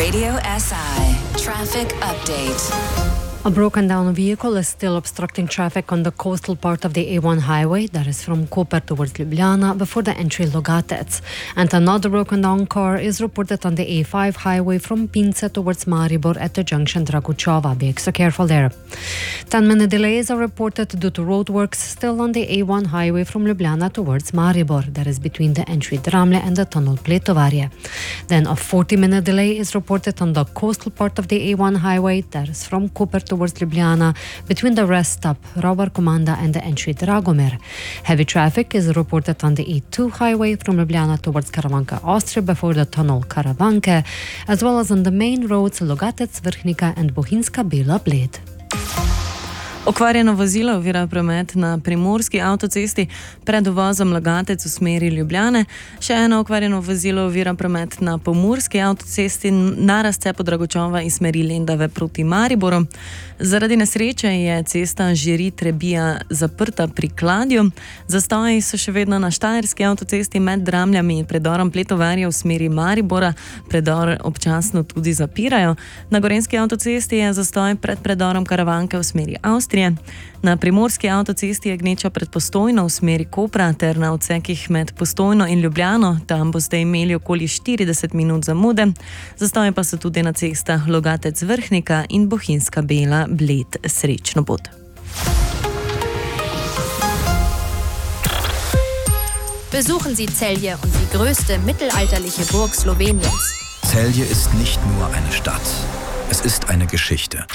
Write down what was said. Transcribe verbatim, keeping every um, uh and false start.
Radio S I Traffic Update. A broken down vehicle is still obstructing traffic on the coastal part of the A one highway, that is from Koper towards Ljubljana, before the entry Logatec. And another broken down car is reported on the A five highway from Pince towards Maribor at the junction Dragučova. Be extra careful there. ten minute delays are reported due to roadworks still on the A one highway from Ljubljana towards Maribor, that is between the entry Dramlje and the tunnel Pletovarje. Then a forty minute delay is reported on the coastal part of the A one highway, that is from Koper towards Ljubljana, between the rest stop Rovar Komanda and the entry Dragomir. Heavy traffic is reported on the A two highway from Ljubljana towards Karavanke, Austria, before the tunnel Karavanke, as well as on the main roads Logatec, Vrhnika and Bohinjska Bela Bled. Okvarjeno vozilo ovira promet na primorski avtocesti pred uvozom Logatec v smeri Ljubljane. Še eno okvarjeno vozilo ovira promet na pomurski avtocesti na razcepu Dragučova iz smeri Lendave proti Mariboru. Zaradi nesreče je cesta Žiri-Trebija zaprta pri Kladju. Zastoji so še vedno na štajerski avtocesti med Dramljami in predorom Pletovarje v smeri Maribora. Predor občasno tudi zapirajo. Na gorenjski avtocesti je zastoj pred predorom Karavanke v smeri Avstrije. Na primorski avtocesti je gneča pred Postojno v smeri Kopra ter na odsekih med Postojno in Ljubljano. Tam boste imeli okoli štirideset minut zamude. Zastoje pa so tudi na cestah Logatec, Vrhnika in Bohinjska Bela Bled. Srečno pot. Besuchen Sie Celje und die größte mittelalterliche Burg Sloweniens. Celje ist nicht nur eine Stadt. Es ist eine Geschichte.